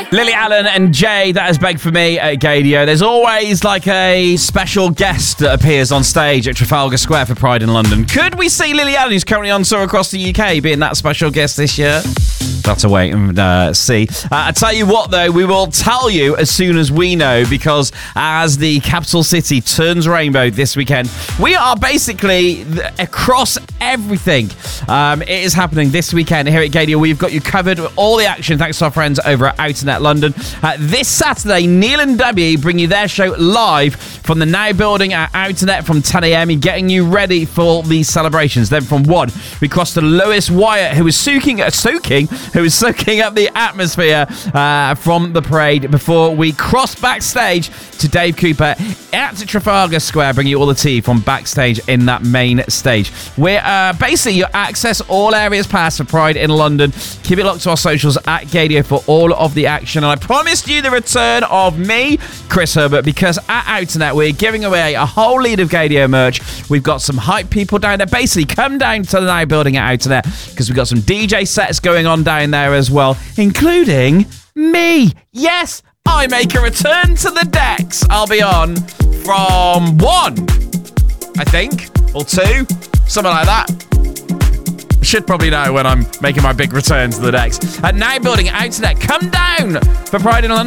Lily Allen and Jay, that is Beg For Me at Gaydio. There's always like a special guest that appears on stage at Trafalgar Square for Pride in London. Could we see Lily Allen, who's currently on tour across the UK, being that special guest this year? That's a wait and see. I tell you what, though, we will tell you as soon as we know, because as the capital city turns rainbow this weekend, we are basically across everything. It is happening this weekend here at Gaydio. We've got you covered with all the action, thanks to our friends over at Outernet London. This Saturday, Neil and Debbie bring you their show live from the Now Building at Outernet from 10 a.m, getting you ready for these celebrations. Then from 1, we cross to Lewis Wyatt, who is soaking up the atmosphere from the parade, before we cross backstage to Dave Cooper at Trafalgar Square, bringing you all the tea from backstage in that main stage. We're basically, you access all areas pass for Pride in London. Keep it locked to our socials at Gaydio for all of the action. And I promised you the return of me, Chris Herbert, because at Outernet we're giving away a whole lead of Gaydio merch. We've got some hype people down there. Basically, come down to the Now Building at Outernet, because we've got some DJ sets going on down there as well, including me. Yes, I make a return to the decks. I'll be on from 1, I think, or 2, something like that. I should probably know when I'm making my big return to the decks. At Now Building at Outernet, come down for Pride in London.